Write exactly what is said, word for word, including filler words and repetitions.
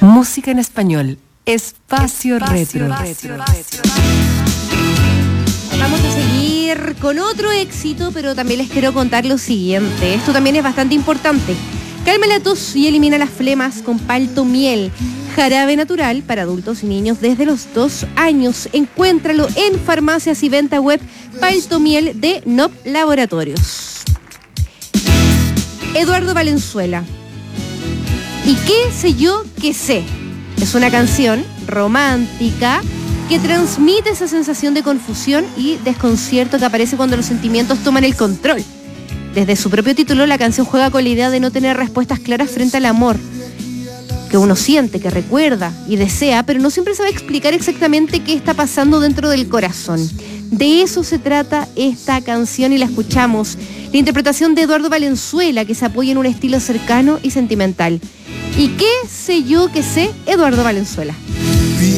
Música en español. Espacio, Espacio retro. retro. Vamos a seguir con otro éxito, pero también les quiero contar lo siguiente. Esto también es bastante importante. Calma la tos y elimina las flemas con Palto Miel. Jarabe natural para adultos y niños desde los dos años. Encuéntralo en farmacias y venta web Palto Miel de N O P Laboratorios. Eduardo Valenzuela. ¿Y qué sé yo que sé? Es una canción romántica que transmite esa sensación de confusión y desconcierto que aparece cuando los sentimientos toman el control. Desde su propio título, la canción juega con la idea de no tener respuestas claras frente al amor, que uno siente, que recuerda y desea, pero no siempre sabe explicar exactamente qué está pasando dentro del corazón. De eso se trata esta canción y la escuchamos. La interpretación de Eduardo Valenzuela, que se apoya en un estilo cercano y sentimental. ¿Y qué sé yo que sé? Eduardo Valenzuela.